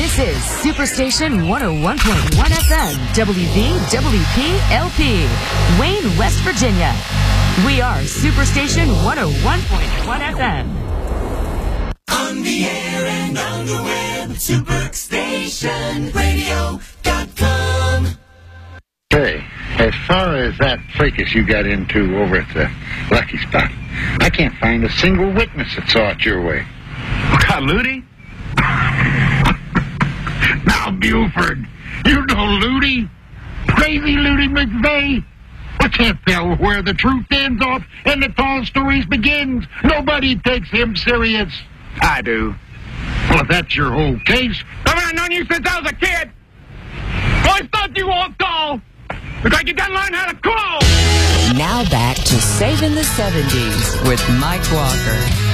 This is Superstation 101.1 FM, WVWP-LP, Wayne, West Virginia. We are Superstation 101.1 FM. On the air and on the web, superstationradio.com. Hey, as far as that fracas you got into over at the Lucky Spot, I can't find a single witness that saw it your way. What, Ludi? Now, Buford, you know Ludi? Crazy Ludi McVeigh? I can't tell where the truth ends off and the tall stories begins. Nobody takes him serious. I do. Well, if that's your whole case... I've known you since I was a kid. Always thought you walked tall. Looks like you done learn how to crawl. Now back to Saving the 70s with Mike Walker.